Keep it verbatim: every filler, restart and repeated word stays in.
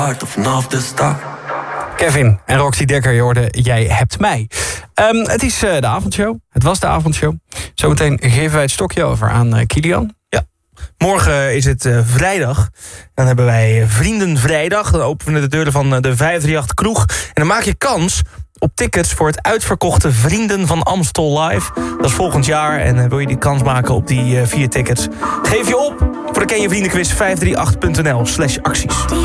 vanaf de start. Kevin en Roxy Dekker, je hoorde Jij hebt mij. Um, het is uh, de avondshow. Het was de avondshow. Zometeen geven wij het stokje over aan uh, Kilian. Ja. Morgen is het uh, vrijdag. Dan hebben wij Vriendenvrijdag. Dan openen we de deuren van uh, de vijf drie acht kroeg. En dan maak je kans op tickets voor het uitverkochte Vrienden van Amstel Live. Dat is volgend jaar. En uh, wil je die kans maken op die uh, vier tickets? Geef je op voor de Ken je Vrienden quiz vijf drie acht punt n l slash acties.